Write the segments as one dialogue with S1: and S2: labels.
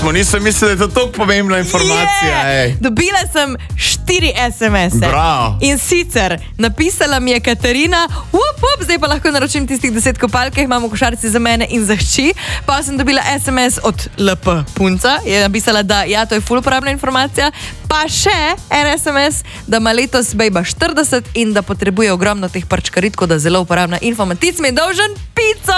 S1: nisem mislil, da je to tako pomembna informacija.
S2: Dobila sem 4 SMS-e.
S1: Bravo.
S2: In sicer napisala mi je Katarina, zdaj pa lahko naročim tistih 10 kopalk, ki jih imamo v košarici za mene in za hči. Pa sem dobila SMS od LP punca, je napisala, da ja, to je ful uporabna informacija. Pa še en SMS, da ima letos bejba 40 in da potrebuje ogromno teh parčkarit, tako da zelo uporabna info. Matic mi je dolžen pico!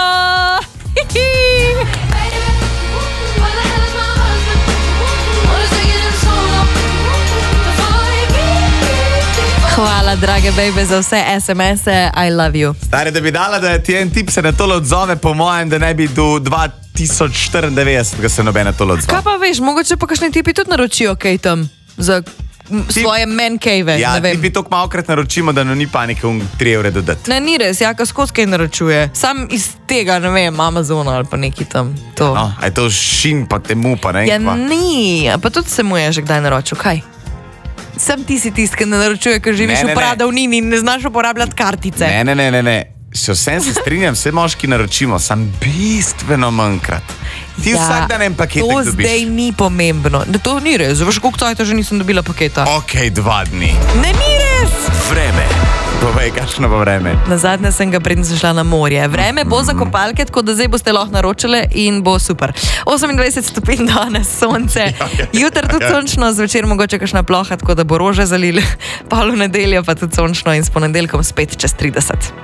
S2: Hvala, drage bejbe, za vse SMS-e. I love you.
S1: Stari, da bi dala, da ti en tip se na tole odzove, po mojem, da ne bi do 2094 ga se nobene tole odzove.
S2: Kaj pa veš, mogoče pa kakšni tipi tudi naročijo kaj tam za svoje man cave.
S1: Ja, tipi toliko malokrat naročimo, da no ni panike 3 evre dodati.
S2: Ne, ni res, jaka skozi kaj naročuje. Sam iz tega, ne vem, Amazona ali pa neki tam. To.
S1: No, a je to šin pa temu pa ne?
S2: Ja, ni, pa tudi se mu je že kdaj naročil, kaj? Sem ti si tist, ki ne naročuje, ker živiš v pradavnini in ne znaš uporabljati kartice.
S1: Ne. Vsem se strinjam, vse moški naročimo, sam bistveno manjkrat. Ti vsak dan en paketek dobiš.
S2: To zdaj ni pomembno. To ni res, veš, koliko cajta že nisem dobila paketa.
S1: Ok, 2 dni.
S2: Ne, ni res!
S1: Vreme. Povej, kakšno bo vreme?
S2: Nazadnje sem ga prednji zašla na morje. Vreme bo za kopalke, tako da zdaj boste lahko naročile in bo super. 28 stopinj danes, sonce. Jutri tudi sončno, zvečer mogoče kakšna ploha, tako da bo rože zalili. Pa v nedeljo pa tudi sončno in s ponedeljkom spet čez 30.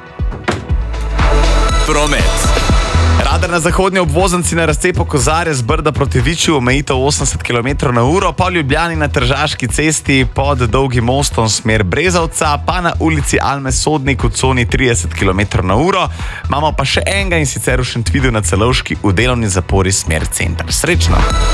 S1: Promet. Radar na zahodnji obvoznici na razcepu Kozarje z Brda proti Viču, omejitev 80 km/h, pa v Ljubljani na Tržaški cesti pod Dolgim mostom smer Brezovca, pa na ulici Alme Sodnik v coni 30 km/h. Imamo pa še enega in sicer v Šentvidu na Celovški v delovni zapori smer center. Srečno!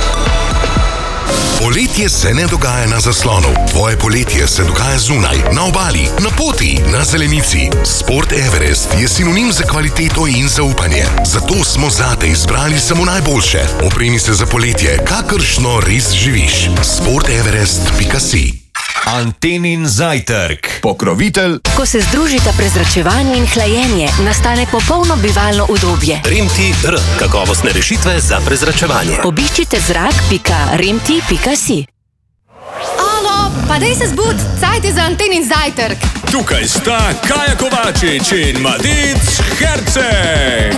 S3: Poletje se ne dogaja na zaslonu. Tvoje poletje se dogaja zunaj, na obali, na poti, na zelenici. Sport Everest je sinonim za kvaliteto in zaupanje. Zato smo zate izbrali samo najboljše. Opremi se za poletje, kakršno res živiš. sporteverest.si.
S4: Antenin zajtrk. Pokrovitelj.
S5: Ko se združita prezračevanje in hlajenje, nastane popolno bivalno udobje.
S4: Remti-R. Kakovostne rešitve za prezračevanje.
S5: Obiščite zrak.remti.si.
S6: Alo, pa dej se zbud, cajt je za Antenin zajtrk.
S4: Tukaj sta Kaja Kovačič in Matic Herceg.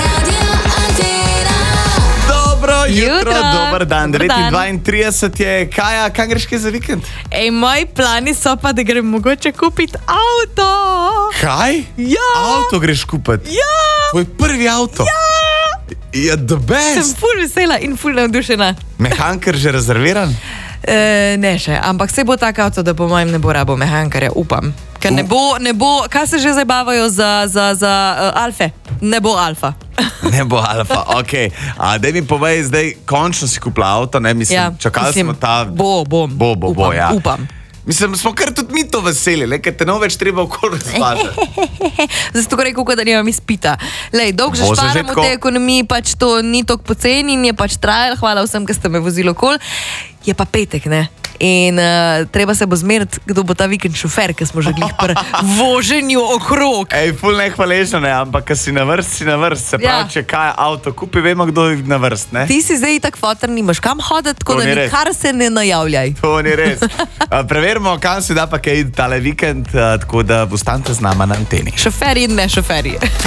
S1: Dobro jutro, dober dan. 9:32 je. Kaja, kam greš kaj za vikend?
S2: Moji plani so pa, da grem mogoče kupiti avto.
S1: Kaj?
S2: Ja.
S1: Avto greš kupiti?
S2: Ja.
S1: Tvoj prvi avto? Ja, the best.
S2: Sem ful vesela in ful navdušena.
S1: Mehanker že rezerviran?
S2: Ne še, ampak se bo tak avto, da po mojem ne bo rabo mehankarja, upam. Ker ne bo, kaj se že zabavajo za alfe? Ne bo alfa.
S1: Ne bo alfa, ok. Daj mi povej, zdaj končno si kupila avto, ne, mislim, čakali smo ta...
S2: Bo,
S1: ja.
S2: Upam.
S1: Mislim, smo kar tudi mi to veseli, ker te ne bo več treba okoli razvažati.
S2: Zdaj si tako rekel, da nimam izpita. Lej, dolgo že šparamo v tej ekonomiji, pač to ni toliko poceni in je pač trajal, hvala vsem, ki ste me vozili okoli. Je pa petek, ne? In treba se bo zmeriti, kdo bo ta vikend šofer, ker smo že glih pri voženju okrog.
S1: Ful nehvaležno, ne, ampak ko si na vrst, se pravi, če kaj avto kupi, vemo, kdo je na vrst, ne?
S2: Ti si zdaj tak fotor, nimaš kam hoditi, tako da nikar se ne najavljaj.
S1: To ni res. Preverimo, kam si da pa kaj tale vikend, tako da ostanite z nama na anteni.
S2: Šoferi in ne šoferi.